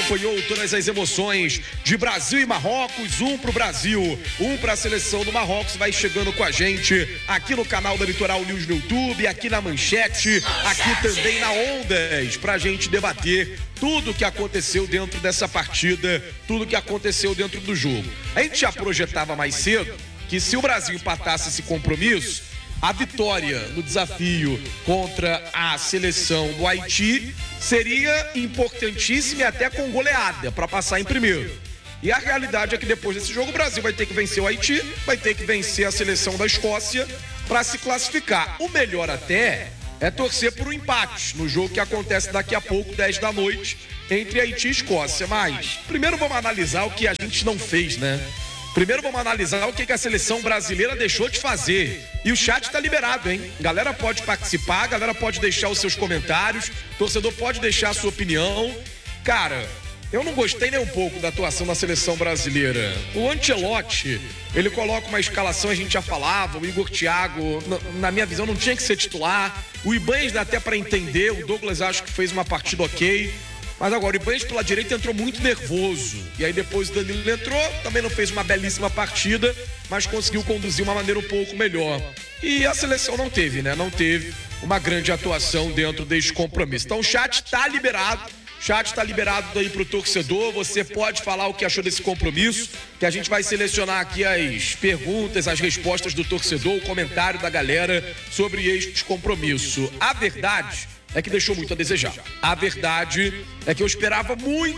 acompanhou todas as emoções de Brasil e Marrocos, um pro Brasil, um pra seleção do Marrocos, vai chegando com a gente aqui no canal da Litoral News no YouTube, aqui na Manchete, aqui também na Ondas, pra gente debater tudo o que aconteceu dentro dessa partida, tudo o que aconteceu dentro do jogo. A gente já projetava mais cedo que se o Brasil empatasse esse compromisso, a vitória no desafio contra a seleção do Haiti seria importantíssima e até com goleada para passar em primeiro. E a realidade é que depois desse jogo o Brasil vai ter que vencer o Haiti, vai ter que vencer a seleção da Escócia para se classificar. O melhor até é torcer por um empate no jogo que acontece daqui a pouco, 10 da noite, entre Haiti e Escócia. Mas primeiro vamos analisar o que a gente não fez, né? Primeiro vamos analisar o que a seleção brasileira deixou de fazer. E o chat tá liberado, hein? A galera pode participar, a galera pode deixar os seus comentários, o torcedor pode deixar a sua opinião. Cara, eu não gostei nem um pouco da atuação da seleção brasileira. O Ancelotti, ele coloca uma escalação, a gente já falava, o Igor Thiago, na minha visão, não tinha que ser titular. O Ibanez dá até para entender, o Douglas acho que fez uma partida ok. Mas agora, o Ibanez pela direita entrou muito nervoso. E aí depois o Danilo entrou, também não fez uma belíssima partida, mas conseguiu conduzir uma maneira um pouco melhor. E a seleção não teve, né? Não teve uma grande atuação dentro desse compromisso. Então o chat tá liberado. O chat tá liberado aí pro torcedor. Você pode falar o que achou desse compromisso, que a gente vai selecionar aqui as perguntas, as respostas do torcedor, o comentário da galera sobre este compromisso. A verdade é que deixou muito a desejar. A verdade é que eu esperava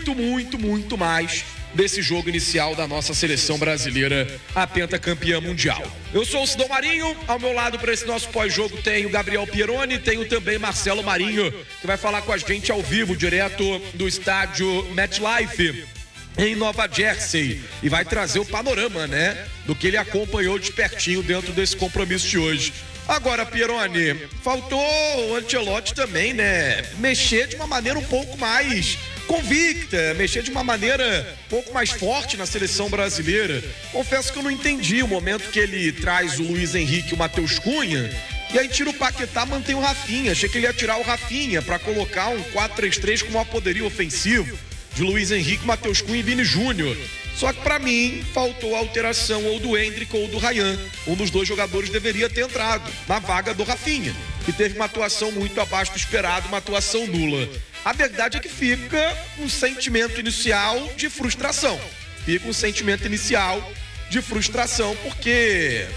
muito mais desse jogo inicial da nossa seleção brasileira, a pentacampeã mundial. Eu sou o Sidão Marinho, ao meu lado para esse nosso pós-jogo tem o Gabriel Pieroni, tenho também Marcelo Marinho, que vai falar com a gente ao vivo, direto do estádio MetLife, em Nova Jersey, e vai trazer o panorama, né, do que ele acompanhou de pertinho dentro desse compromisso de hoje. Agora, Pieroni, faltou o Ancelotti também, né, mexer de uma maneira um pouco mais convicta, mexer de uma maneira um pouco mais forte na seleção brasileira. Confesso que eu não entendi o momento que ele traz o Luiz Henrique e o Matheus Cunha, e aí tira o Paquetá, mantém o Rafinha. Achei que ele ia tirar o Rafinha para colocar um 4-3-3 com maior poderio ofensivo de Luiz Henrique, Matheus Cunha e Vini Júnior. Só que pra mim faltou a alteração ou do Endrick ou do Ryan. Um dos dois jogadores deveria ter entrado na vaga do Rafinha, que teve uma atuação muito abaixo do esperado, uma atuação nula. A verdade é que fica um sentimento inicial de frustração. Fica um sentimento inicial de frustração, porque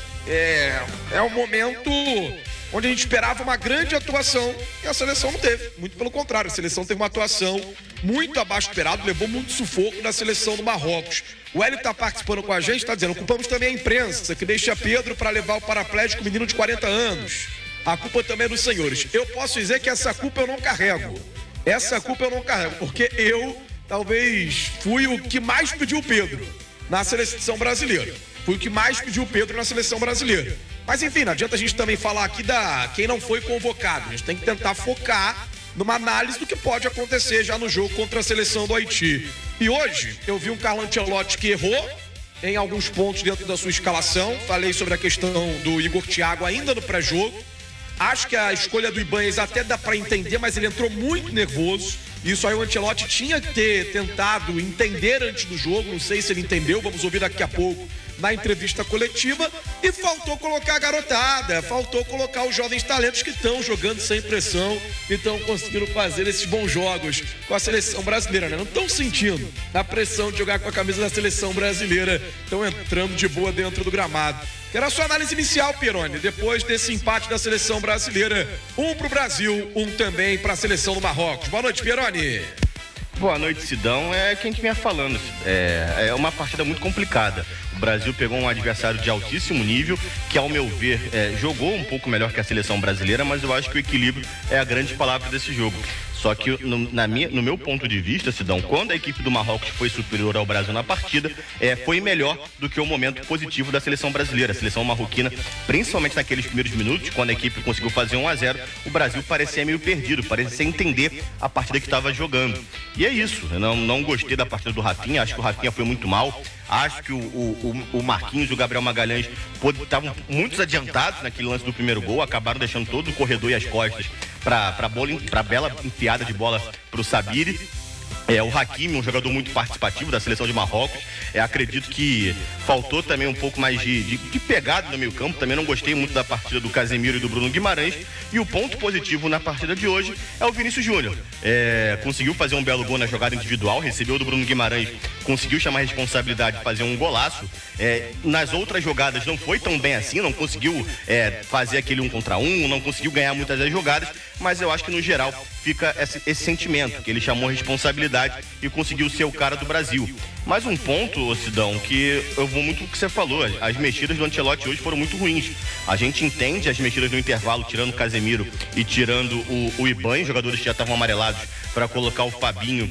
é um momento onde a gente esperava uma grande atuação e a seleção não teve. Muito pelo contrário, a seleção teve uma atuação muito abaixo do esperado, levou muito sufoco da seleção do Marrocos. O Hélio está participando com a gente, está dizendo, ocupamos também a imprensa, que deixa Pedro para levar o paraplégico menino de 40 anos. A culpa também é dos senhores. Eu posso dizer que essa culpa eu não carrego. Essa culpa eu não carrego, porque eu, talvez, fui o que mais pediu o Pedro na seleção brasileira. Fui o que mais pediu o Pedro na seleção brasileira. Mas enfim, não adianta a gente também falar aqui da quem não foi convocado. A gente tem que tentar focar numa análise do que pode acontecer já no jogo contra a seleção do Haiti. E hoje eu vi um Carlo Ancelotti que errou em alguns pontos dentro da sua escalação. Falei sobre a questão do Igor Thiago ainda no pré-jogo. Acho que a escolha do Ibanez até dá para entender, mas ele entrou muito nervoso. Isso aí o Ancelotti tinha que ter tentado entender antes do jogo. Não sei se ele entendeu, vamos ouvir daqui a pouco na entrevista coletiva. E faltou colocar a garotada, faltou colocar os jovens talentos que estão jogando sem pressão e estão conseguindo fazer esses bons jogos com a seleção brasileira, né? Não estão sentindo a pressão de jogar com a camisa da seleção brasileira, estão entrando de boa dentro do gramado. Quero a sua análise inicial, Pieroni, depois desse empate da seleção brasileira, um pro Brasil, um também para a seleção do Marrocos. Boa noite, Pieroni. Boa noite, Sidão. É quem que vinha falando. É uma partida muito complicada. O Brasil pegou um adversário de altíssimo nível, que, ao meu ver, jogou um pouco melhor que a seleção brasileira, mas eu acho que o equilíbrio é a grande palavra desse jogo. Só que, no meu ponto de vista, Sidão, quando a equipe do Marrocos foi superior ao Brasil na partida, foi melhor do que o momento positivo da seleção brasileira. A seleção marroquina, principalmente naqueles primeiros minutos, quando a equipe conseguiu fazer 1-0, o Brasil parecia meio perdido, parecia entender a partida que estava jogando. E é isso, eu não gostei da partida do Rafinha, acho que o Rafinha foi muito mal. Acho que o Marquinhos e o Gabriel Magalhães estavam muito adiantados naquele lance do primeiro gol, acabaram deixando todo o corredor e as costas para bela enfiada de bola para o Sabiri. O Hakimi, um jogador muito participativo da seleção de Marrocos. Acredito que faltou também um pouco mais de pegada no meio campo. Também não gostei muito da partida do Casemiro e do Bruno Guimarães. E o ponto positivo na partida de hoje é o Vinícius Júnior. Conseguiu fazer um belo gol na jogada individual, recebeu do Bruno Guimarães, conseguiu chamar a responsabilidade de fazer um golaço. Nas outras jogadas não foi tão bem assim, não conseguiu fazer aquele 1 contra 1, não conseguiu ganhar muitas das jogadas, mas eu acho que no geral fica esse sentimento, que ele chamou a responsabilidade e conseguiu ser o cara do Brasil. Mais um ponto, Sidão, que eu vou muito no que você falou, as mexidas do Ancelotti hoje foram muito ruins. A gente entende as mexidas no intervalo, tirando o Casemiro e tirando o Iban, jogadores que já estavam amarelados, para colocar o Fabinho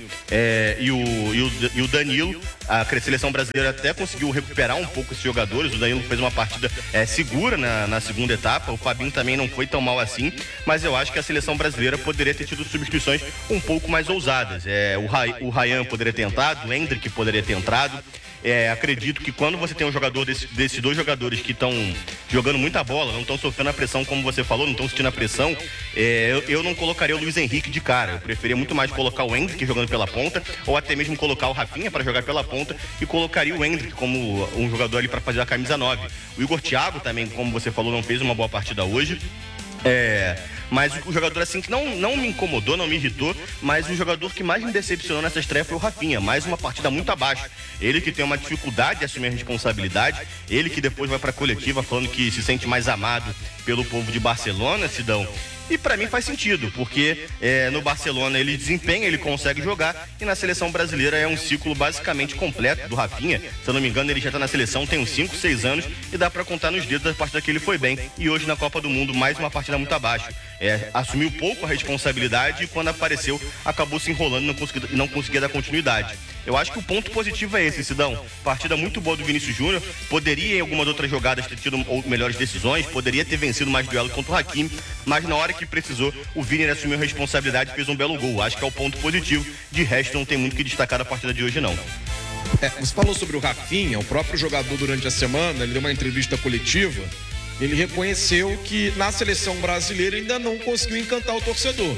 e o Danilo. A seleção brasileira até conseguiu recuperar um pouco esses jogadores. O Danilo fez uma partida segura na segunda etapa. O Fabinho também não foi tão mal assim, mas eu acho que a seleção brasileira poderia ter tido substituições um pouco mais ousadas. O Ryan poderia ter entrado, o Endrick poderia ter entrado. Acredito que quando você tem um jogador desses dois jogadores que estão jogando muita bola, não estão sofrendo a pressão, como você falou, não estão sentindo a pressão, eu não colocaria o Luiz Henrique de cara. Eu preferia muito mais colocar o Endrick jogando pela ponta, ou até mesmo colocar o Rafinha para jogar pela ponta, e colocaria o Endrick como um jogador ali para fazer a camisa 9. O Igor Thiago também, como você falou, não fez uma boa partida hoje. Mas o jogador assim que não me incomodou, não me irritou, mas o jogador que mais me decepcionou nessa estreia foi o Rafinha. Mais uma partida muito abaixo. Ele que tem uma dificuldade de assumir a responsabilidade, ele que depois vai para a coletiva falando que se sente mais amado pelo povo de Barcelona, Sidão. E pra mim faz sentido, porque no Barcelona ele desempenha, ele consegue jogar, e na seleção brasileira é um ciclo basicamente completo do Rafinha. Se eu não me engano, ele já tá na seleção tem uns 5, 6 anos e dá pra contar nos dedos da partida que ele foi bem. E hoje na Copa do Mundo, mais uma partida muito abaixo. Assumiu pouco a responsabilidade e quando apareceu, acabou se enrolando e não conseguia dar continuidade. Eu acho que o ponto positivo é esse, Sidão. Partida muito boa do Vinícius Júnior. Poderia, em algumas outras jogadas, ter tido melhores decisões. Poderia ter vencido mais duelo contra o Hakimi. Mas na hora que precisou, o Vini assumiu a responsabilidade e fez um belo gol. Acho que é o ponto positivo. De resto, não tem muito que destacar da partida de hoje, não. Você falou sobre o Rafinha. O próprio jogador, durante a semana, ele deu uma entrevista coletiva. Ele reconheceu que na seleção brasileira ainda não conseguiu encantar o torcedor.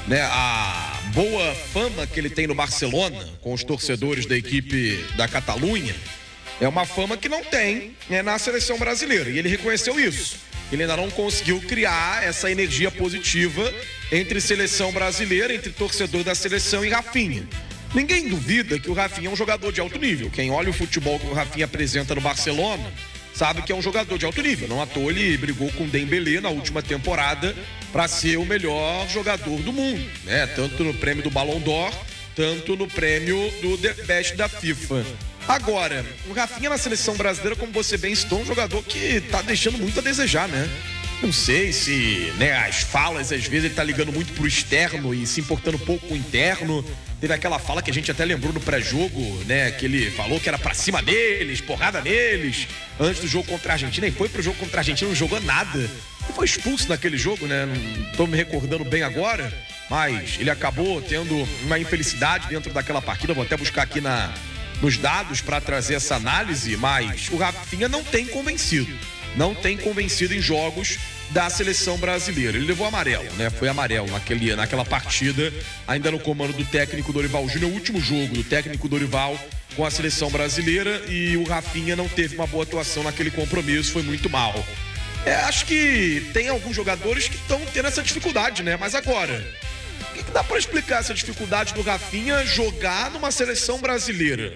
A boa fama que ele tem no Barcelona, com os torcedores da equipe da Catalunha, é uma fama que não tem na seleção brasileira. E ele reconheceu isso. Ele ainda não conseguiu criar essa energia positiva entre seleção brasileira, entre torcedor da seleção e Rafinha. Ninguém duvida que o Rafinha é um jogador de alto nível. Quem olha o futebol que o Rafinha apresenta no Barcelona sabe que é um jogador de alto nível. Não à toa ele brigou com o Dembélé na última temporada para ser o melhor jogador do mundo, tanto no prêmio do Ballon d'Or, tanto no prêmio do The Best da FIFA. Agora, o Rafinha na seleção brasileira, como você bem citou, é um jogador que tá deixando muito a desejar, Não sei se, as falas, às vezes, ele tá ligando muito pro externo e se importando pouco com o interno. Teve aquela fala que a gente até lembrou no pré-jogo, que ele falou que era pra cima deles, porrada neles, antes do jogo contra a Argentina. E foi pro jogo contra a Argentina, não jogou nada. Ele foi expulso naquele jogo, Não tô me recordando bem agora, mas ele acabou tendo uma infelicidade dentro daquela partida. Vou até buscar aqui nos dados para trazer essa análise, mas o Rafinha não tem convencido. Não tem convencido em jogos da seleção brasileira. Ele levou amarelo, Foi amarelo naquela partida, ainda no comando do técnico Dorival Júnior, o último jogo do técnico Dorival com a seleção brasileira, e o Rafinha não teve uma boa atuação naquele compromisso, foi muito mal. Acho que tem alguns jogadores que estão tendo essa dificuldade, Mas agora, o que dá para explicar essa dificuldade do Rafinha jogar numa seleção brasileira?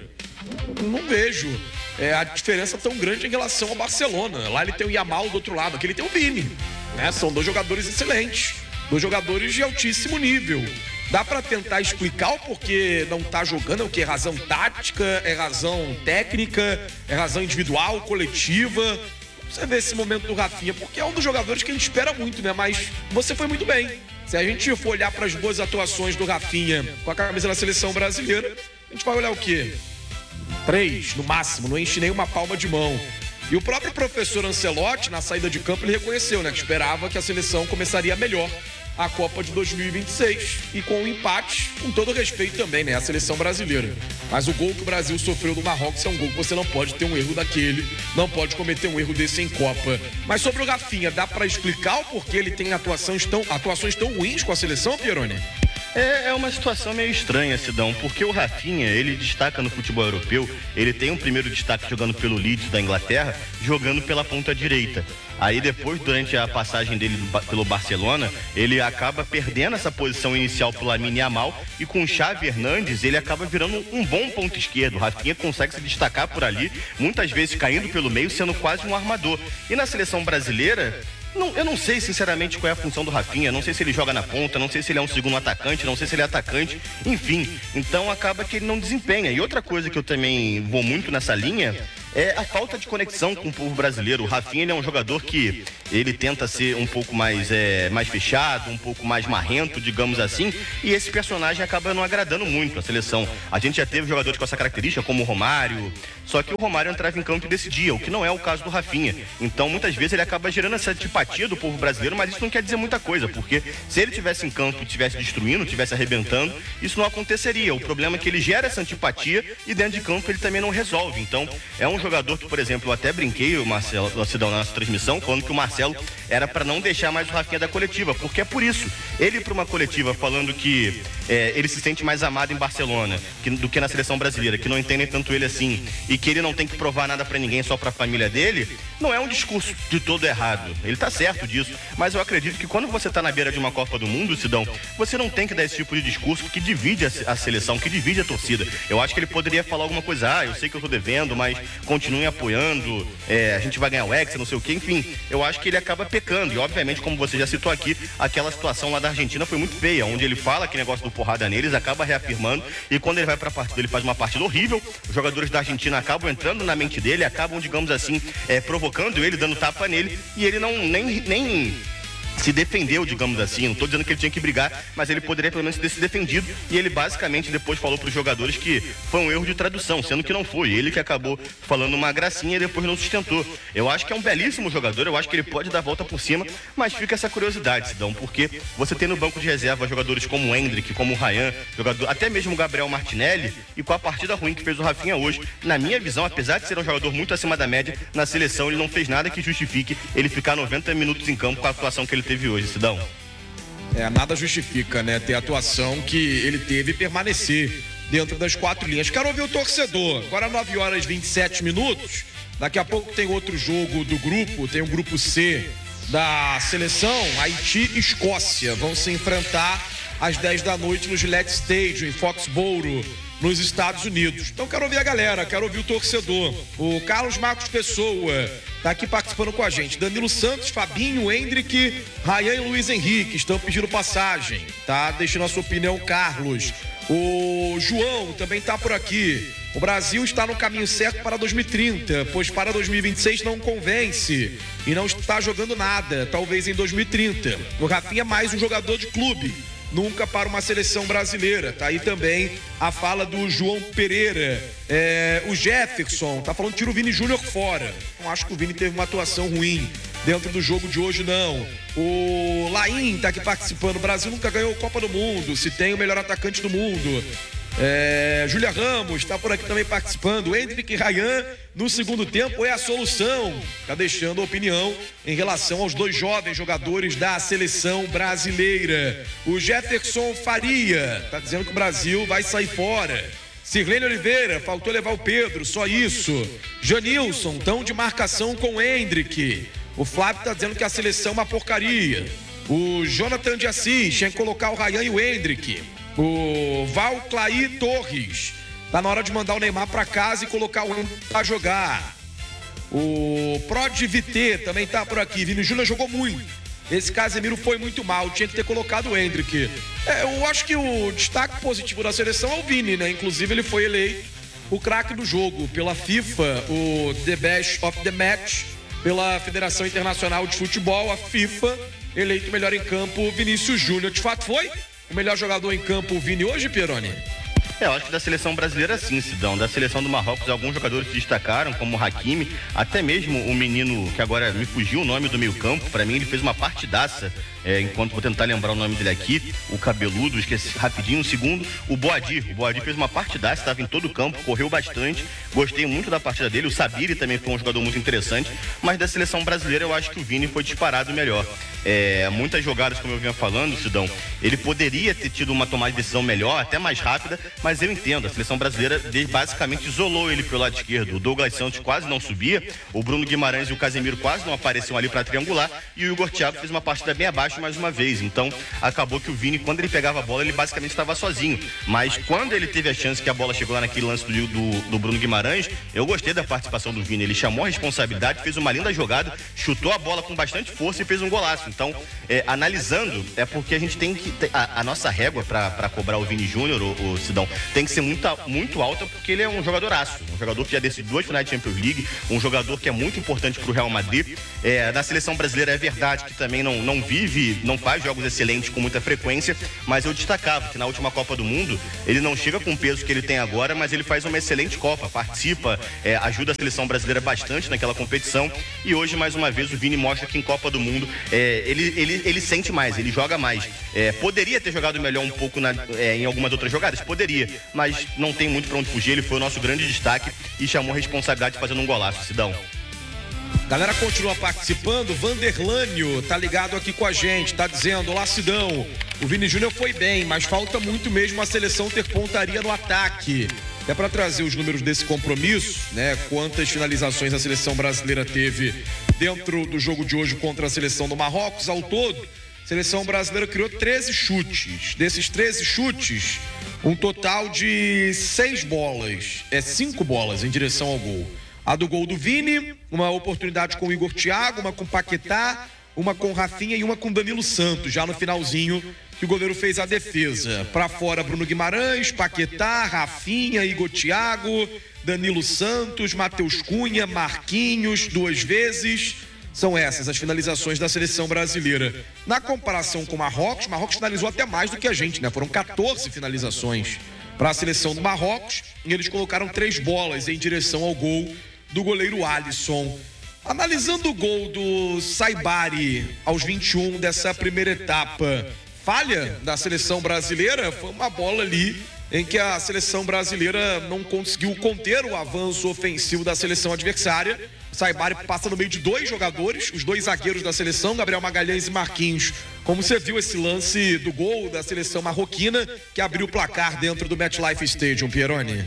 Não vejo a diferença tão grande em relação ao Barcelona. Lá ele tem o Yamal do outro lado, aqui ele tem o Vini. São dois jogadores excelentes, dois jogadores de altíssimo nível. Dá pra tentar explicar o porquê não tá jogando, o que é razão tática, é razão técnica, é razão individual, coletiva. Você vê esse momento do Rafinha, porque é um dos jogadores que a gente espera muito, Mas você foi muito bem. Se a gente for olhar para as boas atuações do Rafinha com a camisa da seleção brasileira, a gente vai olhar o quê? 3, no máximo, não enche nem uma palma de mão. E o próprio professor Ancelotti, na saída de campo, ele reconheceu, que esperava que a seleção começaria melhor a Copa de 2026. E com o empate, com todo respeito também, a seleção brasileira. Mas o gol que o Brasil sofreu do Marrocos é um gol que você não pode ter um erro daquele, não pode cometer um erro desse em Copa. Mas sobre o Rafinha, dá pra explicar o porquê ele tem atuações tão ruins com a seleção, Pieroni? É uma situação meio estranha, Sidão, porque o Rafinha, ele destaca no futebol europeu, ele tem um primeiro destaque jogando pelo Leeds da Inglaterra, jogando pela ponta direita. Aí depois, durante a passagem dele pelo Barcelona, ele acaba perdendo essa posição inicial pro Lamine Yamal e com o Xavi Hernandes, ele acaba virando um bom ponto esquerdo. O Rafinha consegue se destacar por ali, muitas vezes caindo pelo meio, sendo quase um armador. E na seleção brasileira, eu não sei sinceramente qual é a função do Rafinha, não sei se ele joga na ponta, não sei se ele é um segundo atacante, não sei se ele é atacante, enfim, então acaba que ele não desempenha. E outra coisa que eu também vou muito nessa linha é a falta de conexão com o povo brasileiro. O Rafinha, ele é um jogador que ele tenta ser um pouco mais fechado, um pouco mais marrento, digamos assim, e esse personagem acaba não agradando muito a seleção. A gente já teve jogadores com essa característica, como o Romário, só que o Romário entrava em campo e decidia, o que não é o caso do Rafinha. Então, muitas vezes, ele acaba gerando essa antipatia do povo brasileiro, mas isso não quer dizer muita coisa, porque se ele tivesse em campo e estivesse destruindo, estivesse arrebentando, isso não aconteceria. O problema é que ele gera essa antipatia e dentro de campo ele também não resolve. Então, é um jogador que, por exemplo, eu até brinquei, o Marcelo, na nossa transmissão, falando que o Marcelo era para não deixar mais o Rafinha da coletiva, porque é por isso. Ele para uma coletiva falando que ele se sente mais amado em Barcelona do que na seleção brasileira, que não entendem tanto ele assim, e que ele não tem que provar nada para ninguém, só para a família dele, não é um discurso de todo errado. Ele tá certo disso, mas eu acredito que quando você tá na beira de uma Copa do Mundo, Sidão, você não tem que dar esse tipo de discurso que divide a seleção, que divide a torcida. Eu acho que ele poderia falar alguma coisa, eu sei que eu tô devendo, mas continuem apoiando, a gente vai ganhar o Hexa, não sei o quê, enfim, eu acho que ele acaba pecando, e obviamente, como você já citou aqui, aquela situação lá da Argentina foi muito feia, onde ele fala que negócio do porrada neles, acaba reafirmando, e quando ele vai pra partida, ele faz uma partida horrível, os jogadores da Argentina acabam entrando na mente dele, acabam, digamos assim, provocando ele, dando tapa nele, e ele não nem se defendeu, digamos assim. Não estou dizendo que ele tinha que brigar, mas ele poderia pelo menos ter se defendido, e ele basicamente depois falou para os jogadores que foi um erro de tradução, sendo que não foi. Ele que acabou falando uma gracinha e depois não sustentou. Eu acho que é um belíssimo jogador, eu acho que ele pode dar a volta por cima, mas fica essa curiosidade, Sidão, porque você tem no banco de reserva jogadores como o Endrick, como o Ryan, até mesmo o Gabriel Martinelli, e com a partida ruim que fez o Rafinha hoje, na minha visão, apesar de ser um jogador muito acima da média, na seleção ele não fez nada que justifique ele ficar 90 minutos em campo com a atuação que ele teve hoje, Sidão. Nada justifica, né? Ter a atuação que ele teve e permanecer dentro das quatro linhas. Quero ouvir o torcedor. Agora 9 horas e 27 minutos. Daqui a pouco tem outro jogo do grupo, tem o grupo C da seleção, Haiti e Escócia. Vão se enfrentar às 10 da noite no Gillette Stadium, em Foxborough, nos Estados Unidos. Então quero ouvir a galera, quero ouvir o torcedor. O Carlos Marcos Pessoa tá aqui participando com a gente. Danilo Santos, Fabinho, Endrick, Ryan e Luiz Henrique estão pedindo passagem, tá? Deixando a sua opinião, Carlos. O João também tá por aqui. O Brasil está no caminho certo para 2030, pois para 2026 não convence e não está jogando nada, talvez em 2030. O Rafinha é mais um jogador de clube, nunca para uma seleção brasileira. Tá aí também a fala do João Pereira. O Jefferson tá falando que tira o Vini Júnior fora. Não acho que o Vini teve uma atuação ruim dentro do jogo de hoje, não. O Laim tá aqui participando. O Brasil nunca ganhou a Copa do Mundo, se tem o melhor atacante do mundo. Júlia Ramos está por aqui também participando. Endrick e Ryan no segundo tempo é a solução. Está deixando a opinião em relação aos dois jovens jogadores da seleção brasileira. O Jefferson Faria está dizendo que o Brasil vai sair fora. Sirlene Oliveira, faltou levar o Pedro, só isso. Janilson, tão de marcação com o Endrick. O Flávio está dizendo que a seleção é uma porcaria. O Jonathan de Assis tinha que colocar o Ryan e o Endrick. O Valclaí Torres, tá na hora de mandar o Neymar pra casa e colocar o Endrick pra jogar. O Prod VT também tá por aqui. Vini Júnior jogou muito. Esse Casemiro foi muito mal, tinha que ter colocado o Endrick. Eu acho que o destaque positivo da seleção é o Vini, né? Inclusive ele foi eleito o craque do jogo pela FIFA, o The Best of the Match, pela Federação Internacional de Futebol, a FIFA, eleito o melhor em campo, Vinícius Júnior. De fato foi o melhor jogador em campo, o Vini, hoje, Pieroni? Eu acho que da seleção brasileira sim, Sidão. Da seleção do Marrocos, alguns jogadores se destacaram, como o Hakimi, até mesmo o menino que agora me fugiu o nome do meio campo, para mim ele fez uma partidaça, enquanto vou tentar lembrar o nome dele aqui, o cabeludo, esqueci rapidinho, um segundo, o Boadi fez uma partidaça, estava em todo o campo, correu bastante, gostei muito da partida dele, o Sabiri também foi um jogador muito interessante, mas da seleção brasileira eu acho que o Vini foi disparado melhor. Muitas jogadas, como eu vinha falando, Sidão, ele poderia ter tido uma tomada de decisão melhor, até mais rápida, mas eu entendo, a seleção brasileira basicamente isolou ele pelo lado esquerdo. O Douglas Santos quase não subia, o Bruno Guimarães e o Casemiro quase não apareciam ali para triangular, e o Igor Thiago fez uma partida bem abaixo mais uma vez. Então acabou que o Vini, quando ele pegava a bola, ele basicamente estava sozinho, mas quando ele teve a chance que a bola chegou lá naquele lance do Bruno Guimarães, eu gostei da participação do Vini. Ele chamou a responsabilidade, fez uma linda jogada, chutou a bola com bastante força e fez um golaço. Então, analisando, é porque a gente tem que a nossa régua para cobrar o Vini Júnior, o Sidão, tem que ser muito alta, porque ele é um jogadoraço, um jogador que já decidiu 2 finais de Champions League, um jogador que é muito importante para o Real Madrid. Na seleção brasileira é verdade que também não faz jogos excelentes com muita frequência, mas eu destacava que na última Copa do Mundo ele não chega com o peso que ele tem agora, mas ele faz uma excelente Copa, participa, ajuda a seleção brasileira bastante naquela competição, e hoje mais uma vez o Vini mostra que em Copa do Mundo ele sente mais, ele joga mais. Poderia ter jogado melhor um pouco em algumas outras jogadas? Poderia, mas não tem muito para onde fugir. Ele foi o nosso grande destaque e chamou a responsabilidade fazendo um golaço, Sidão. Galera continua participando. Vanderlânio tá ligado aqui com a gente, tá dizendo: olá, Sidão, o Vini Júnior foi bem, mas falta muito mesmo a seleção ter pontaria no ataque. É para trazer os números desse compromisso, né? Quantas finalizações a seleção brasileira teve dentro do jogo de hoje contra a seleção do Marrocos. Ao todo, a seleção brasileira criou 13 chutes. Desses 13 chutes, um total de 6 bolas, 5 bolas em direção ao gol. A do gol do Vini, uma oportunidade com o Igor Thiago, uma com o Paquetá, uma com o Rafinha e uma com o Danilo Santos, já no finalzinho que o goleiro fez a defesa. Para fora, Bruno Guimarães, Paquetá, Rafinha, Igor Thiago, Danilo Santos, Matheus Cunha, Marquinhos, 2 vezes. São essas as finalizações da seleção brasileira. Na comparação com o Marrocos finalizou até mais do que a gente, né? Foram 14 finalizações para a seleção do Marrocos e eles colocaram 3 bolas em direção ao gol do goleiro Alisson. Analisando o gol do Saibari aos 21 dessa primeira etapa, falha da seleção brasileira, foi uma bola ali em que a seleção brasileira não conseguiu conter o avanço ofensivo da seleção adversária. O Saibari passa no meio de 2 jogadores, os 2 zagueiros da seleção, Gabriel Magalhães e Marquinhos. Como você viu esse lance do gol da seleção marroquina que abriu o placar dentro do MetLife Stadium, Pieroni?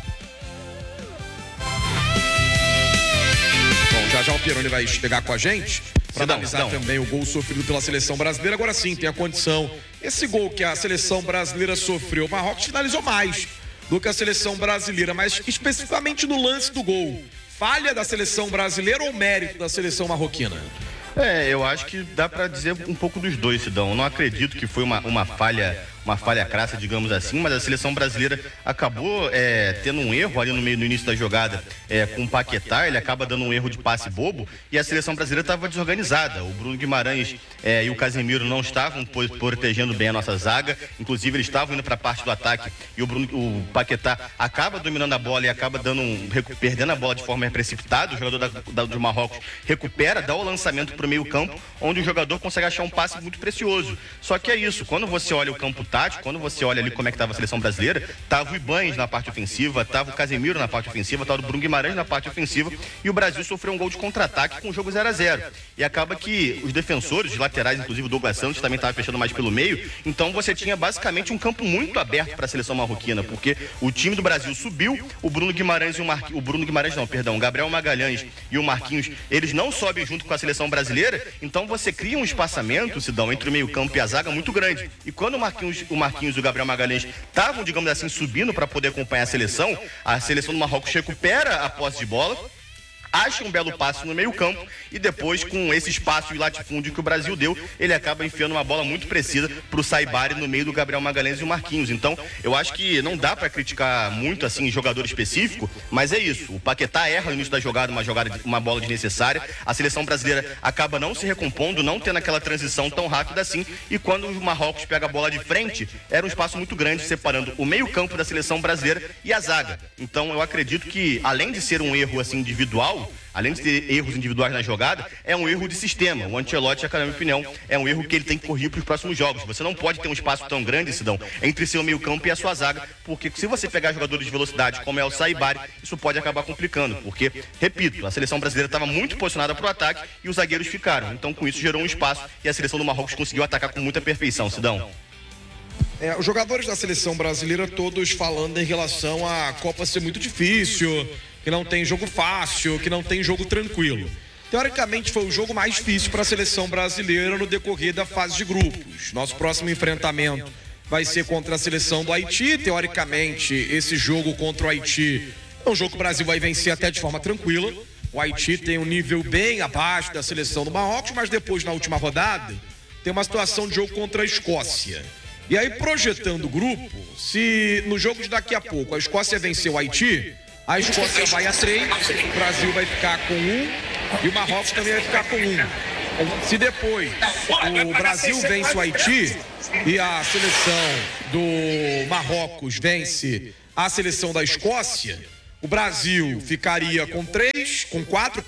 Bom, já o Pieroni vai chegar com a gente para analisar também o gol sofrido pela seleção brasileira. Agora sim, tem a condição. Esse gol que a seleção brasileira sofreu, o Marrocos finalizou mais do que a seleção brasileira, mas especificamente no lance do gol. Falha da seleção brasileira ou mérito da seleção marroquina? Eu acho que dá para dizer um pouco dos dois, Sidão. Eu não acredito que foi uma falha crassa, digamos assim, mas a seleção brasileira acabou tendo um erro ali no início da jogada com o Paquetá. Ele acaba dando um erro de passe bobo e a seleção brasileira estava desorganizada. O Bruno Guimarães e o Casemiro não estavam protegendo bem a nossa zaga, inclusive eles estavam indo para a parte do ataque e o Paquetá acaba dominando a bola e acaba perdendo a bola de forma precipitada. O jogador do Marrocos recupera, dá o lançamento para o meio campo, onde o jogador consegue achar um passe muito precioso. Só que é isso, quando você olha o campo tático, quando você olha ali como é que estava a seleção brasileira, tava o Ibañez na parte ofensiva, tava o Casemiro na parte ofensiva, tava o Bruno Guimarães na parte ofensiva, e o Brasil sofreu um gol de contra-ataque com o jogo 0-0. E acaba que os defensores, os laterais, inclusive o Douglas Santos, também estava fechando mais pelo meio, então você tinha basicamente um campo muito aberto para a seleção marroquina, porque o time do Brasil subiu, o Gabriel Magalhães e o Marquinhos, eles não sobem junto com a seleção brasileira, então você cria um espaçamento, Sidão, entre o meio campo e a zaga muito grande. E quando o Marquinhos e o Gabriel Magalhães estavam, digamos assim, subindo para poder acompanhar a seleção do Marrocos recupera a posse de bola, acha um belo passe no meio campo e depois, com esse espaço e latifúndio que o Brasil deu, ele acaba enfiando uma bola muito precisa pro Saibari no meio do Gabriel Magalhães e o Marquinhos. Então, eu acho que não dá para criticar muito assim jogador específico, mas é isso. O Paquetá erra no início da jogada, uma bola desnecessária. A seleção brasileira acaba não se recompondo, não tendo aquela transição tão rápida assim, e quando o Marrocos pega a bola de frente, era um espaço muito grande separando o meio-campo da seleção brasileira e a zaga. Então, eu acredito que, além de ser um erro assim individual, além de ter erros individuais na jogada, é um erro de sistema. O Ancelotti, na minha opinião, é um erro que ele tem que corrigir para os próximos jogos. Você não pode ter um espaço tão grande, Sidão, entre seu meio-campo e a sua zaga, porque se você pegar jogadores de velocidade, como é o Saibari, isso pode acabar complicando, porque, repito, a seleção brasileira estava muito posicionada para o ataque e os zagueiros ficaram. Então, com isso, gerou um espaço e a seleção do Marrocos conseguiu atacar com muita perfeição, Sidão. Os jogadores da seleção brasileira todos falando em relação à Copa ser muito difícil, que não tem jogo fácil, que não tem jogo tranquilo. Teoricamente foi o jogo mais difícil para a seleção brasileira no decorrer da fase de grupos. Nosso próximo enfrentamento vai ser contra a seleção do Haiti. Teoricamente, esse jogo contra o Haiti é um jogo que o Brasil vai vencer até de forma tranquila. O Haiti tem um nível bem abaixo da seleção do Marrocos, mas depois, na última rodada, tem uma situação de jogo contra a Escócia. E aí, projetando o grupo, se no jogo de daqui a pouco a Escócia vencer o Haiti, a Escócia vai a 3, o Brasil vai ficar com 1 e o Marrocos também vai ficar com 1. Se depois o Brasil vence o Haiti e a seleção do Marrocos vence a seleção da Escócia, o Brasil ficaria com 4,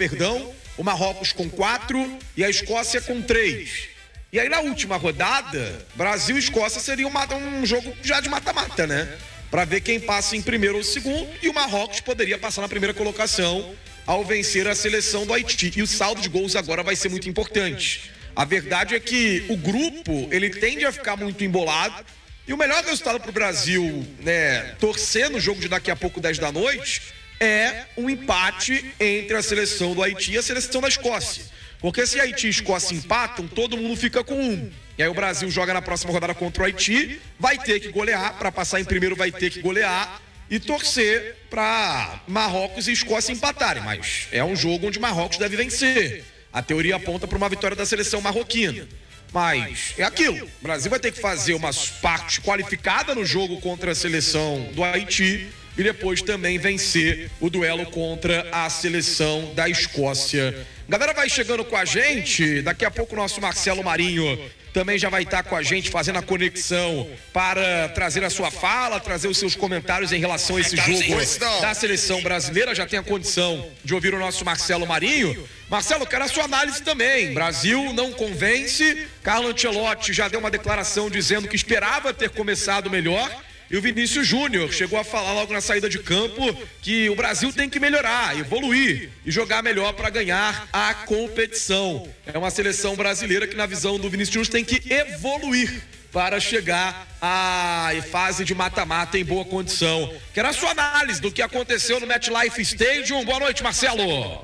o Marrocos com 4 e a Escócia com 3. E aí, na última rodada, Brasil e Escócia seria um jogo já de mata-mata, né? Para ver quem passa em primeiro ou segundo, e o Marrocos poderia passar na primeira colocação ao vencer a seleção do Haiti. E o saldo de gols agora vai ser muito importante. A verdade é que o grupo, ele tende a ficar muito embolado, e o melhor resultado para o Brasil, né, torcer no jogo de daqui a pouco, 10 da noite, é um empate entre a seleção do Haiti e a seleção da Escócia. Porque se Haiti e Escócia empatam, todo mundo fica com 1. E aí o Brasil joga na próxima rodada contra o Haiti, vai ter que golear, para passar em primeiro vai ter que golear e torcer para Marrocos e Escócia empatarem. Mas é um jogo onde Marrocos deve vencer. A teoria aponta para uma vitória da seleção marroquina. Mas é aquilo, o Brasil vai ter que fazer uma parte qualificada no jogo contra a seleção do Haiti e depois também vencer o duelo contra a seleção da Escócia. Galera vai chegando com a gente, daqui a pouco o nosso Marcelo Marinho também já vai estar com a gente fazendo a conexão para trazer a sua fala, trazer os seus comentários em relação a esse jogo da seleção brasileira. Já tem a condição de ouvir o nosso Marcelo Marinho. Marcelo, quero a sua análise também. Brasil não convence, Carlo Ancelotti já deu uma declaração dizendo que esperava ter começado melhor. E o Vinícius Júnior chegou a falar logo na saída de campo que o Brasil tem que melhorar, evoluir e jogar melhor para ganhar a competição. É uma seleção brasileira que, na visão do Vinícius Júnior, tem que evoluir para chegar à fase de mata-mata em boa condição. Quero a sua análise do que aconteceu no MetLife Stadium. Boa noite, Marcelo.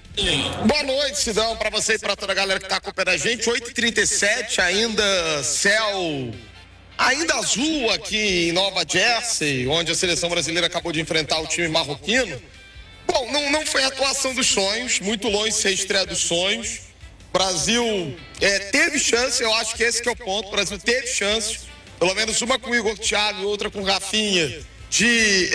Boa noite, Sidão, para você e para toda a galera que está acompanhando a gente. 8h37, ainda céu... ainda azul aqui em Nova Jersey, onde a seleção brasileira acabou de enfrentar o time marroquino. Bom, não foi a atuação dos sonhos, muito longe de ser a estreia dos sonhos. O Brasil teve chance, eu acho que esse que é o ponto. O Brasil teve chance, pelo menos uma com o Igor Thiago e outra com o Rafinha, de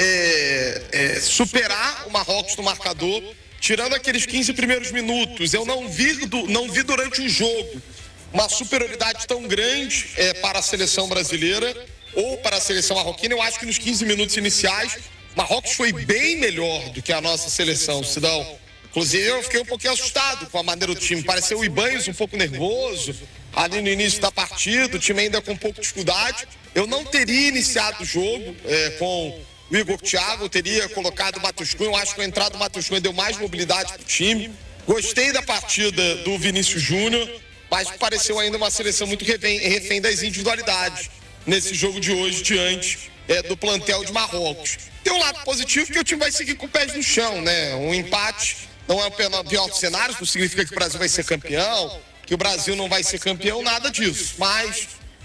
superar o Marrocos no marcador. Tirando aqueles 15 primeiros minutos, eu não vi durante o jogo uma superioridade tão grande para a seleção brasileira ou para a seleção marroquina. Eu acho que nos 15 minutos iniciais, o Marrocos foi bem melhor do que a nossa seleção, Sidão. Inclusive, eu fiquei um pouquinho assustado com a maneira do time. Pareceu o Ibanez um pouco nervoso ali no início da partida, o time ainda com um pouco de dificuldade. Eu não teria iniciado o jogo com o Igor Thiago, eu teria colocado o Matheus Cunha. Eu acho que a entrada do Matheus Cunha deu mais mobilidade para o time. Gostei da partida do Vinícius Júnior, mas pareceu ainda uma seleção muito refém das individualidades nesse jogo de hoje diante do plantel de Marrocos. Tem um lado positivo que o time vai seguir com pés no chão, né? Um empate não é o pior dos cenários, não significa que o Brasil vai ser campeão, que o Brasil não vai ser campeão, nada disso. Mas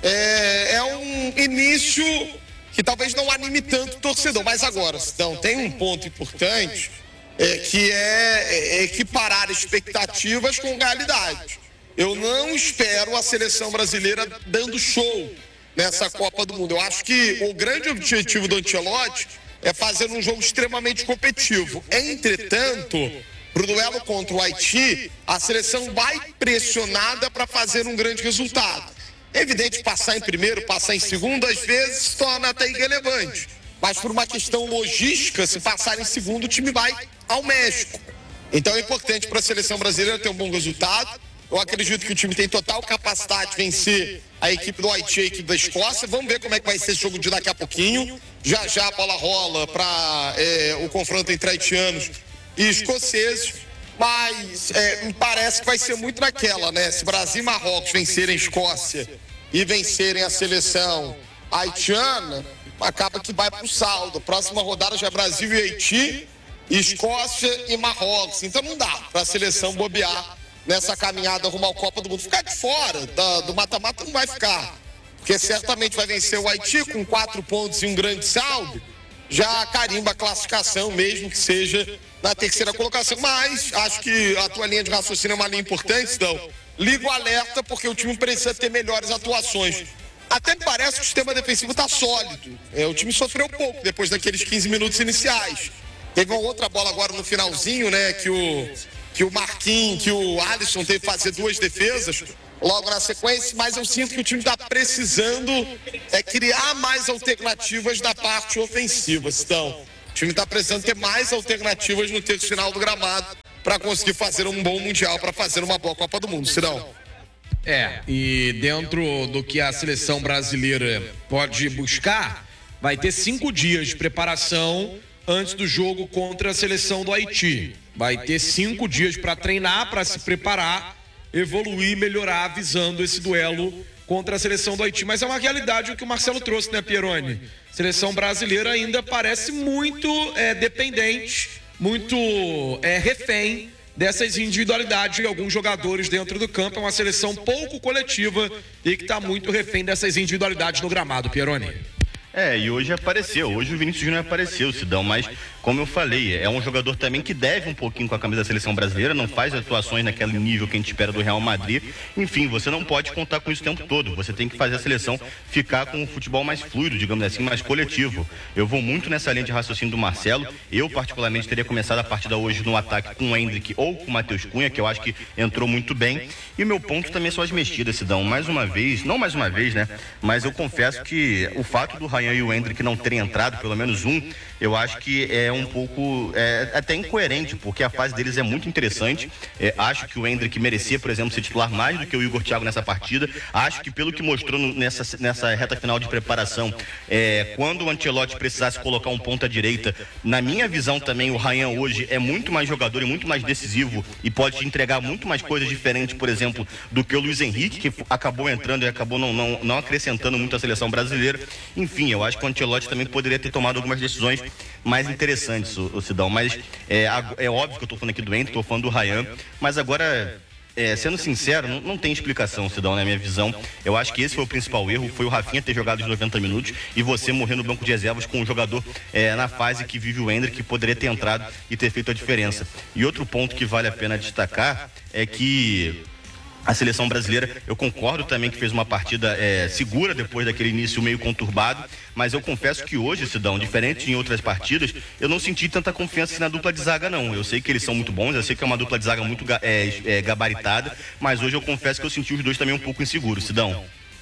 é um início que talvez não anime tanto o torcedor. Mas agora, Sidão, tem um ponto importante que é equiparar expectativas com realidade. Eu não espero a seleção brasileira dando show nessa Copa do Mundo. Eu acho que o grande objetivo do Ancelotti é fazer um jogo extremamente competitivo. Entretanto, para o duelo contra o Haiti, a seleção vai pressionada para fazer um grande resultado. É evidente que passar em primeiro, passar em segundo, às vezes se torna até irrelevante. Mas por uma questão logística, se passar em segundo, o time vai ao México. Então é importante para a seleção brasileira ter um bom resultado. Eu acredito que o time tem total capacidade de vencer a equipe do Haiti e a equipe da Escócia. Vamos ver como é que vai ser esse jogo de daqui a pouquinho. Já já a bola rola para o confronto entre haitianos e escoceses. Mas me parece que vai ser muito naquela, né? Se Brasil e Marrocos vencerem a Escócia e vencerem a seleção haitiana, acaba que vai para o saldo. Próxima rodada já é Brasil e Haiti, Escócia e Marrocos. Então não dá para a seleção bobear nessa caminhada rumo à Copa do Mundo. Ficar de fora do mata-mata não vai ficar, porque certamente vai vencer o Haiti com 4 pontos e um grande saldo, já carimba a classificação, mesmo que seja na terceira colocação. Mas acho que a tua linha de raciocínio é uma linha importante, então liga o alerta, porque o time precisa ter melhores atuações. Até me parece que o sistema defensivo está sólido. O time sofreu pouco depois daqueles 15 minutos iniciais. Teve uma outra bola agora no finalzinho, né, que o Marquinhos, que o Alisson teve que fazer 2 defesas logo na sequência, mas eu sinto que o time está precisando criar mais alternativas da parte ofensiva. Então, o time está precisando ter mais alternativas no terço final do gramado para conseguir fazer um bom Mundial, para fazer uma boa Copa do Mundo, Sidão. E dentro do que a seleção brasileira pode buscar, vai ter 5 dias de preparação antes do jogo contra a seleção do Haiti. Vai ter 5 dias para treinar, para se preparar, evoluir, melhorar, visando esse duelo contra a seleção do Haiti. Mas é uma realidade o que o Marcelo trouxe, né, Pieroni? A seleção brasileira ainda parece muito dependente, muito refém dessas individualidades de alguns jogadores dentro do campo. É uma seleção pouco coletiva e que está muito refém dessas individualidades no gramado, Pieroni. E hoje apareceu, hoje o Vinícius Júnior apareceu, Sidão, mas como eu falei, é um jogador também que deve um pouquinho com a camisa da seleção brasileira, não faz atuações naquele nível que a gente espera do Real Madrid. Enfim, você não pode contar com isso o tempo todo, você tem que fazer a seleção ficar com um futebol mais fluido, digamos assim, mais coletivo. Eu vou muito nessa linha de raciocínio do Marcelo. Eu particularmente teria começado a partida hoje no ataque com o Endrick ou com o Matheus Cunha, que eu acho que entrou muito bem. E o meu ponto também são as mexidas, Sidão. Mais uma vez, não mais uma vez, né, mas eu confesso que o fato do Ryan e o Endrick não terem entrado, pelo menos um, eu acho que é um pouco até incoerente, porque a fase deles é muito interessante. Acho que o Endrick merecia, por exemplo, ser titular mais do que o Igor Thiago nessa partida. Acho que pelo que mostrou nessa reta final de preparação, quando o Ancelotti precisasse colocar um ponta direita, na minha visão também o Ryan hoje é muito mais jogador e muito mais decisivo e pode te entregar muito mais coisas diferentes, por exemplo, do que o Luiz Henrique, que acabou entrando e acabou não acrescentando muito a seleção brasileira. Enfim, eu acho que o Ancelotti também poderia ter tomado algumas decisões mais interessantes, o Sidão. Mas é óbvio que eu tô falando aqui do Endrick, tô falando do Ryan, mas agora, sendo sincero, não tem explicação, Sidão, na minha visão. Eu acho que esse foi o principal erro, foi o Rafinha ter jogado os 90 minutos e você morrer no banco de reservas com um jogador na fase que vive o Endrick, que poderia ter entrado e ter feito a diferença. E outro ponto que vale a pena destacar é que a seleção brasileira, eu concordo também que fez uma partida segura depois daquele início meio conturbado, mas eu confesso que hoje, Sidão, diferente de em outras partidas, eu não senti tanta confiança na dupla de zaga, não. Eu sei que eles são muito bons, eu sei que é uma dupla de zaga muito gabaritada, mas hoje eu confesso que eu senti os dois também um pouco inseguros, Sidão.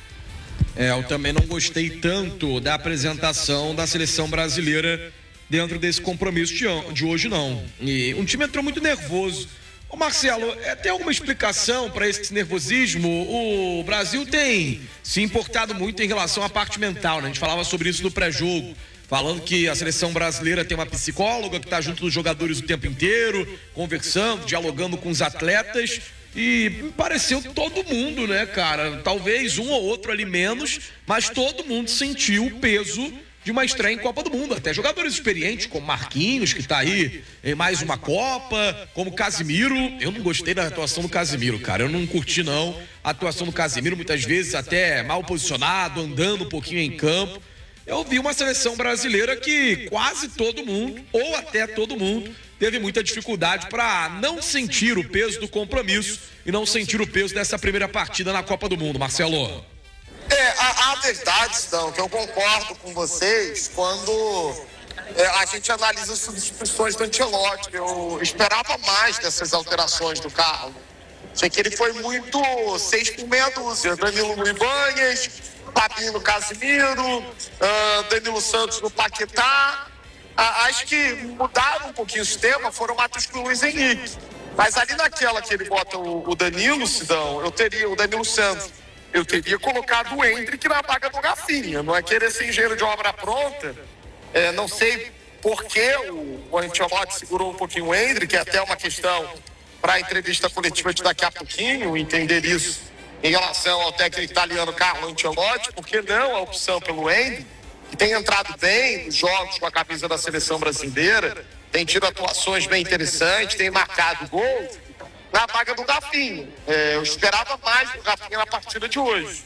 Eu também não gostei tanto da apresentação da seleção brasileira dentro desse compromisso de hoje, não. E um time entrou muito nervoso. Ô Marcelo, tem alguma explicação para esse nervosismo? O Brasil tem se importado muito em relação à parte mental, né? A gente falava sobre isso no pré-jogo, falando que a seleção brasileira tem uma psicóloga que está junto dos jogadores o tempo inteiro, conversando, dialogando com os atletas. E me pareceu todo mundo, né, cara? Talvez um ou outro ali menos, mas todo mundo sentiu o peso de uma estreia em Copa do Mundo. Até jogadores experientes, como Marquinhos, que está aí em mais uma Copa, como Casemiro. Eu não gostei da atuação do Casemiro, cara. Eu não curti, não, a atuação do Casemiro, muitas vezes até mal posicionado, andando um pouquinho em campo. Eu vi uma seleção brasileira que quase todo mundo, ou até todo mundo, teve muita dificuldade para não sentir o peso do compromisso e não sentir o peso dessa primeira partida na Copa do Mundo, Marcelo. A verdade, Sidão, que eu concordo com vocês quando a gente analisa as substituições do Ancelotti. Eu esperava mais dessas alterações do Carlos. Achei que ele foi muito 6 por meia dúzia. Danilo no Ibanez, Fabinho no Casemiro, Danilo Santos no Paquetá. Acho que mudaram um pouquinho o sistema, foram Matheus Cunha e Luiz Henrique. Mas ali naquela que ele bota o Danilo, Sidão, eu teria o Danilo Santos. Eu teria colocado o Endrick na vaga do Rafinha. Não é querer ser engenheiro de obra pronta. Não sei por que o Ancelotti segurou um pouquinho o Endrick, é até uma questão para a entrevista coletiva de daqui a pouquinho, entender isso em relação ao técnico italiano Carlo Ancelotti, porque não a opção pelo Endrick, que tem entrado bem nos jogos com a camisa da seleção brasileira, tem tido atuações bem interessantes, tem marcado gols, na vaga do Rafinha. Eu esperava mais do Rafinha na partida de hoje.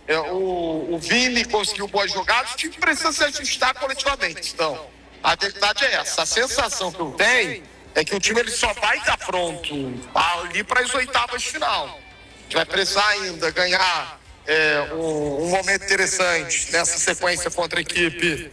O Vini conseguiu boas jogadas, o time precisa se ajustar coletivamente. Então, a verdade é essa. A sensação que eu tenho é que o time ele só vai estar pronto ali para as oitavas de final. A gente vai precisar ainda ganhar um momento interessante nessa sequência contra a equipe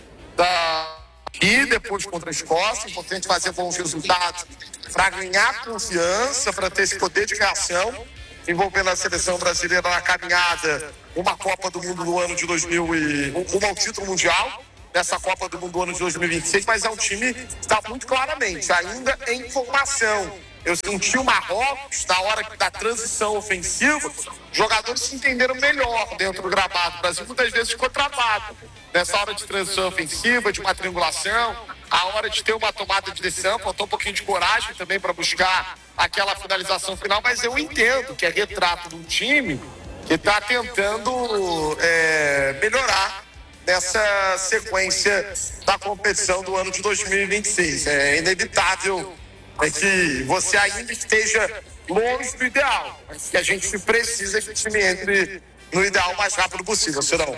e depois contra a Escócia. Importante fazer bons resultados para ganhar confiança, para ter esse poder de reação, envolvendo a seleção brasileira na caminhada, uma Copa do Mundo do ano de 2000 rumo ao título mundial, nessa Copa do Mundo do ano de 2026, mas é um time que está muito claramente ainda em formação. Eu senti o Marrocos, na hora da transição ofensiva, jogadores se entenderam melhor dentro do gramado. O Brasil muitas vezes ficou travado nessa hora de transição ofensiva, de uma triangulação, a hora de ter uma tomada de decisão, faltou um pouquinho de coragem também para buscar aquela finalização final, mas eu entendo que é retrato de um time que está tentando melhorar nessa sequência da competição do ano de 2026. É inevitável que você ainda esteja longe do ideal, mas que a gente precisa que o time entre no ideal o mais rápido possível, serão.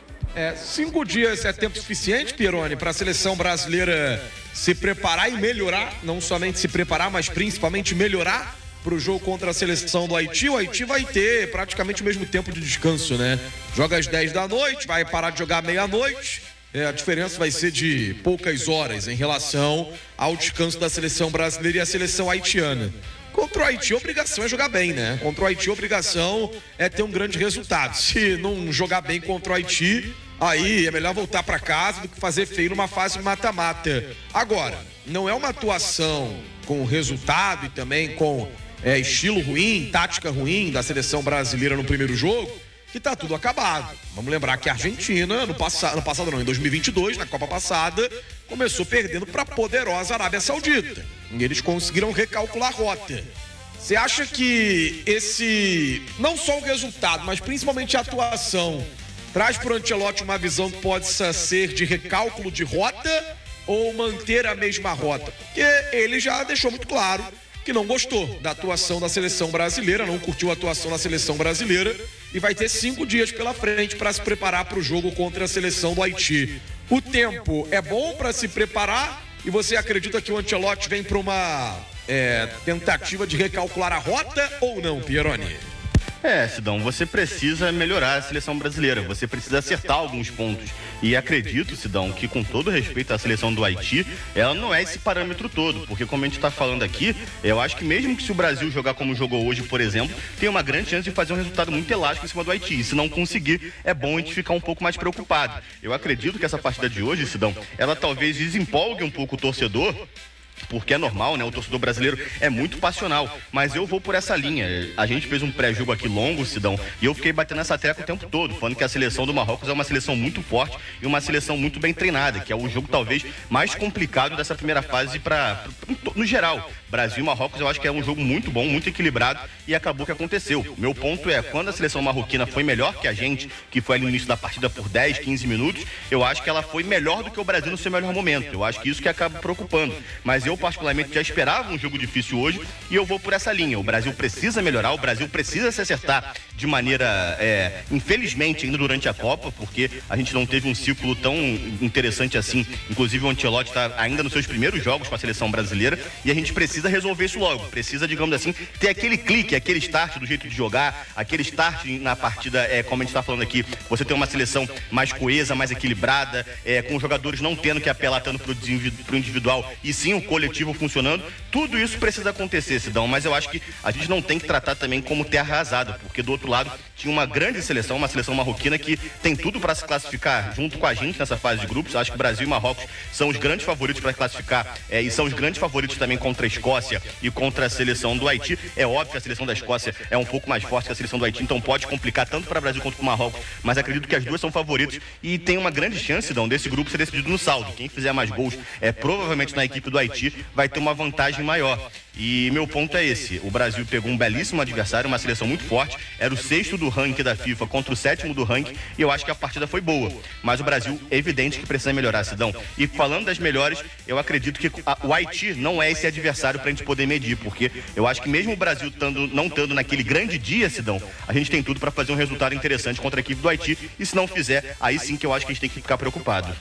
5 dias é tempo suficiente, Pieroni, para a seleção brasileira se preparar e melhorar, não somente se preparar, mas principalmente melhorar para o jogo contra a seleção do Haiti. O Haiti vai ter praticamente o mesmo tempo de descanso, né? Joga às 10 da noite, vai parar de jogar meia-noite. A diferença vai ser de poucas horas em relação ao descanso da seleção brasileira e a seleção haitiana. Contra o Haiti, a obrigação é jogar bem, né? Contra o Haiti, a obrigação é ter um grande resultado. Se não jogar bem contra o Haiti, aí é melhor voltar para casa do que fazer feio numa fase mata-mata. Agora, não é uma atuação com resultado e também com estilo ruim, tática ruim da seleção brasileira no primeiro jogo, que tá tudo acabado. Vamos lembrar que a Argentina, em 2022, na Copa passada, começou perdendo para a poderosa Arábia Saudita. E eles conseguiram recalcular a rota. Você acha que não só o resultado, mas principalmente a atuação, traz para o Ancelotti uma visão que pode ser de recálculo de rota ou manter a mesma rota? Porque ele já deixou muito claro que não gostou da atuação da seleção brasileira, não curtiu a atuação da seleção brasileira e vai ter 5 dias pela frente para se preparar para o jogo contra a seleção do Haiti. O tempo é bom para se preparar e você acredita que o Ancelotti vem para uma tentativa de recalcular a rota ou não, Pieroni? Sidão, você precisa melhorar a seleção brasileira, você precisa acertar alguns pontos. E acredito, Sidão, que com todo respeito à seleção do Haiti, ela não é esse parâmetro todo, porque como a gente está falando aqui, eu acho que mesmo que se o Brasil jogar como jogou hoje, por exemplo, tem uma grande chance de fazer um resultado muito elástico em cima do Haiti. E se não conseguir, é bom a gente ficar um pouco mais preocupado. Eu acredito que essa partida de hoje, Sidão, ela talvez desempolgue um pouco o torcedor, porque é normal, né? O torcedor brasileiro é muito passional, mas eu vou por essa linha. A gente fez um pré-jogo aqui longo, Sidão, e eu fiquei batendo essa tecla o tempo todo, falando que a seleção do Marrocos é uma seleção muito forte e uma seleção muito bem treinada, que é o jogo talvez mais complicado dessa primeira fase no geral. Brasil e Marrocos, eu acho que é um jogo muito bom, muito equilibrado, e acabou o que aconteceu. Meu ponto é, quando a seleção marroquina foi melhor que a gente, que foi ali no início da partida por 10, 15 minutos, eu acho que ela foi melhor do que o Brasil no seu melhor momento. Eu acho que isso que acaba preocupando. Mas eu, particularmente, já esperava um jogo difícil hoje, e eu vou por essa linha. O Brasil precisa melhorar, o Brasil precisa se acertar de maneira, infelizmente, ainda durante a Copa, porque a gente não teve um ciclo tão interessante assim. Inclusive o Ancelotti está ainda nos seus primeiros jogos com a seleção brasileira e a gente precisa resolver isso logo. Precisa, digamos assim, ter aquele clique, aquele start do jeito de jogar, aquele start na partida, como a gente está falando aqui, você tem uma seleção mais coesa, mais equilibrada, com os jogadores não tendo que apelar tanto pro individual e sim o coletivo funcionando. Tudo isso precisa acontecer, Sidão, mas eu acho que a gente não tem que tratar também como terra arrasada, porque do outro lado tinha uma grande seleção, uma seleção marroquina que tem tudo para se classificar junto com a gente nessa fase de grupos. Acho que Brasil e Marrocos são os grandes favoritos para classificar e são os grandes favoritos também contra a Escócia e contra a seleção do Haiti. É óbvio que a seleção da Escócia é um pouco mais forte que a seleção do Haiti, então pode complicar tanto para o Brasil quanto para o Marrocos, mas acredito que as duas são favoritas e tem uma grande chance, Dão, desse grupo ser decidido no saldo. Quem fizer mais gols, provavelmente na equipe do Haiti, vai ter uma vantagem maior. E meu ponto é esse: o Brasil pegou um belíssimo adversário, uma seleção muito forte, era o 6º do ranking da FIFA contra o 7º do ranking, e eu acho que a partida foi boa, mas o Brasil é evidente que precisa melhorar, Sidão. E falando das melhores, eu acredito que o Haiti não é esse adversário pra gente poder medir, porque eu acho que mesmo o Brasil não estando naquele grande dia, Sidão, a gente tem tudo para fazer um resultado interessante contra a equipe do Haiti, e se não fizer, aí sim que eu acho que a gente tem que ficar preocupado.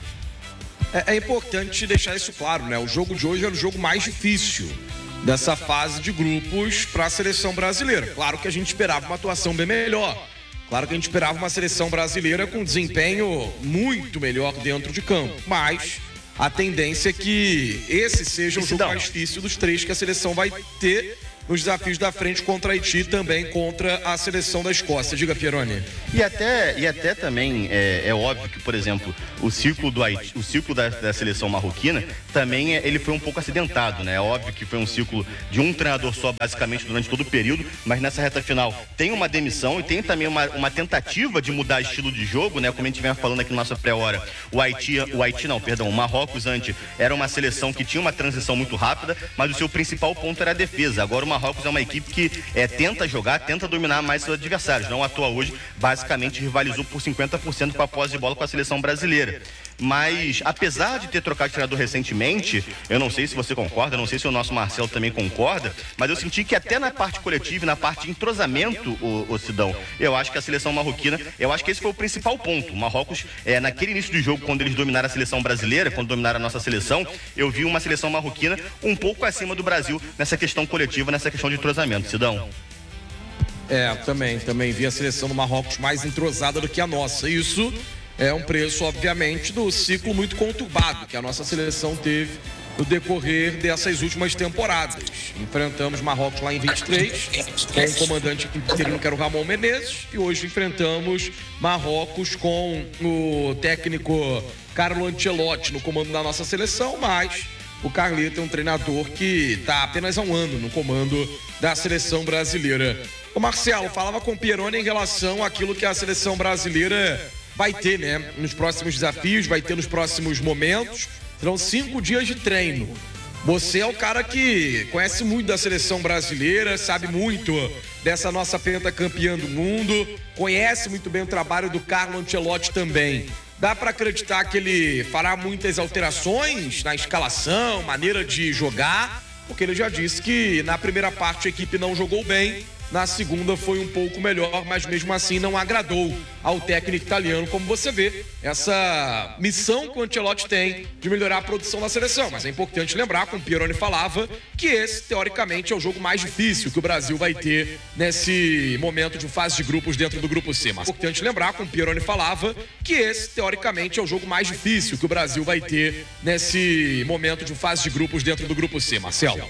É importante deixar isso claro, né? O jogo de hoje era o jogo mais difícil dessa fase de grupos para a seleção brasileira. Claro que a gente esperava uma atuação bem melhor. Claro que a gente esperava uma seleção brasileira com desempenho muito melhor dentro de campo. Mas a tendência é que esse seja o jogo mais difícil dos 3 que a seleção vai ter nos desafios da frente contra a Haiti e também contra a seleção da Escócia. Diga, Pieroni. E até também é óbvio que, por exemplo, o ciclo do Haiti, o ciclo da seleção marroquina também ele foi um pouco acidentado, né? É óbvio que foi um ciclo de um treinador só basicamente durante todo o período, mas nessa reta final tem uma demissão e tem também uma tentativa de mudar estilo de jogo, né? Como a gente vem falando aqui na nossa pré-hora, o Marrocos antes era uma seleção que tinha uma transição muito rápida, mas o seu principal ponto era a defesa. Agora o Marrocos é uma equipe que tenta jogar, tenta dominar mais seus adversários. Não à toa hoje, basicamente rivalizou por 50% com a posse de bola com a seleção brasileira. Mas, apesar de ter trocado de treinador recentemente, eu não sei se você concorda, não sei se o nosso Marcelo também concorda, mas eu senti que até na parte coletiva e na parte de entrosamento, o Sidão, eu acho que a seleção marroquina, eu acho que esse foi o principal ponto. O Marrocos, naquele início do jogo, quando eles dominaram a seleção brasileira, quando dominaram a nossa seleção, eu vi uma seleção marroquina um pouco acima do Brasil nessa questão coletiva, nessa questão de entrosamento. Sidão? Também vi a seleção do Marrocos mais entrosada do que a nossa. Isso é um preço, obviamente, do ciclo muito conturbado que a nossa seleção teve no decorrer dessas últimas temporadas. Enfrentamos Marrocos lá em 23, com o comandante interino que era o Ramon Menezes, e hoje enfrentamos Marrocos com o técnico Carlo Ancelotti no comando da nossa seleção, mas o Carleto é um treinador que está apenas há um ano no comando da seleção brasileira. O Marcelo falava com o Pieroni em relação àquilo que a seleção brasileira vai ter, né? Nos próximos desafios, vai ter nos próximos momentos. Serão 5 dias de treino. Você é o cara que conhece muito da seleção brasileira, sabe muito dessa nossa pentacampeã do mundo, conhece muito bem o trabalho do Carlo Ancelotti também. Dá para acreditar que ele fará muitas alterações na escalação, maneira de jogar, porque ele já disse que na primeira parte a equipe não jogou bem, na segunda foi um pouco melhor, mas mesmo assim não agradou ao técnico italiano, como você vê, essa missão que o Ancelotti tem de melhorar a produção da seleção. Mas é importante lembrar, como o Pieroni falava, que esse, teoricamente, é o jogo mais difícil que o Brasil vai ter nesse momento de fase de grupos dentro do Grupo C. Mas é importante lembrar, como o Pieroni falava, que esse, teoricamente, é o jogo mais difícil que o Brasil vai ter nesse momento de fase de grupos dentro do Grupo C. Marcelo.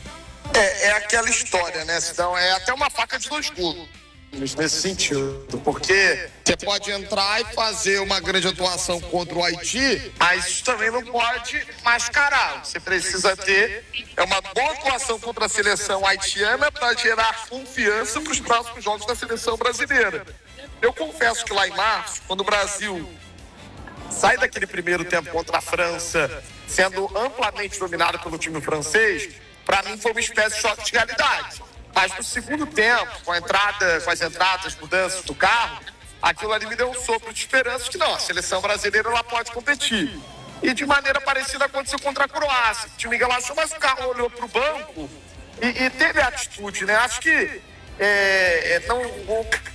É aquela história, né? Então, é até uma faca de 2 gumes nesse sentido, porque você pode entrar e fazer uma grande atuação contra o Haiti, mas isso também não pode mascarar. Você precisa ter uma boa atuação contra a seleção haitiana para gerar confiança para os próximos jogos da seleção brasileira. Eu confesso que lá em março, quando o Brasil sai daquele primeiro tempo contra a França, sendo amplamente dominado pelo time francês, para mim foi uma espécie de choque de realidade. Mas no segundo tempo, com as entradas, as mudanças do carro, aquilo ali me deu um sopro de esperança de que não, a seleção brasileira ela pode competir. E de maneira parecida aconteceu contra a Croácia. O time relaxou, mas o carro olhou para o banco e teve a atitude, né? Acho que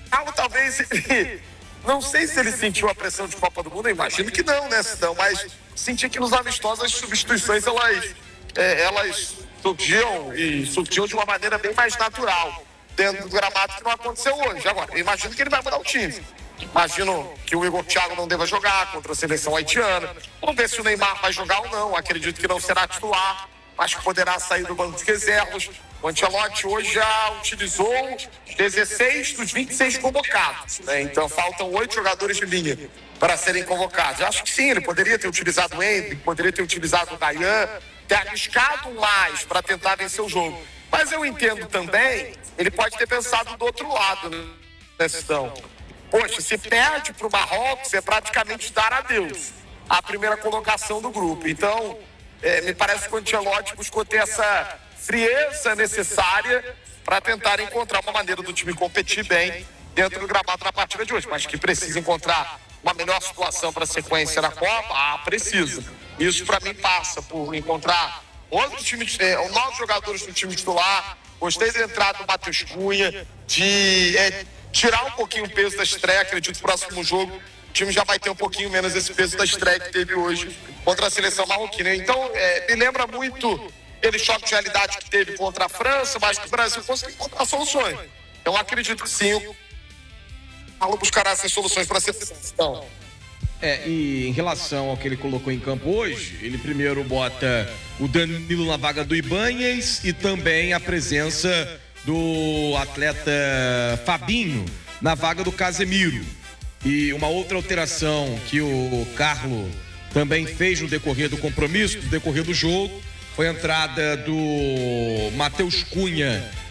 Galo talvez ele... Não sei se ele sentiu a pressão de Copa do Mundo, eu imagino que não, né, Sidão? Mas senti que nos amistosos as substituições, elas surgiam de uma maneira bem mais natural dentro do gramado, que não aconteceu hoje. Agora, eu imagino que ele vai mudar o time. Imagino que o Igor Thiago não deva jogar contra a seleção haitiana. Vamos ver se o Neymar vai jogar ou não. Acredito que não será titular, mas que poderá sair do banco de reservas. O Ancelotti hoje já utilizou 16 dos 26 convocados, né? Então faltam 8 jogadores de linha para serem convocados. Eu acho que sim, ele poderia ter utilizado o Henrique, poderia ter utilizado o Dayan, ter arriscado mais para tentar vencer o jogo. Mas eu entendo também, ele pode ter pensado do outro lado, né, Sidão? Poxa, se perde para o Marrocos, é praticamente dar adeus à primeira colocação do grupo. Então, me parece que o Ancelotti buscou ter essa frieza necessária para tentar encontrar uma maneira do time competir bem dentro do gramado na partida de hoje. Mas que precisa encontrar uma melhor situação para a sequência da Copa, precisa. Isso, para mim, passa por encontrar outros times, novos jogadores do time titular. Gostei da entrada do Matheus Cunha, de tirar um pouquinho o peso da estreia. Acredito que no próximo jogo o time já vai ter um pouquinho menos esse peso da estreia que teve hoje contra a seleção marroquina. Então, me lembra muito aquele choque de realidade que teve contra a França, mas que o Brasil conseguiu encontrar soluções. Eu acredito que sim, o Paulo buscará essas soluções para a seleção. E em relação ao que ele colocou em campo hoje, ele primeiro bota o Danilo na vaga do Ibanez e também a presença do atleta Fabinho na vaga do Casemiro. E uma outra alteração que o Carlo também fez no decorrer do compromisso, no decorrer do jogo, foi a entrada do Matheus Cunha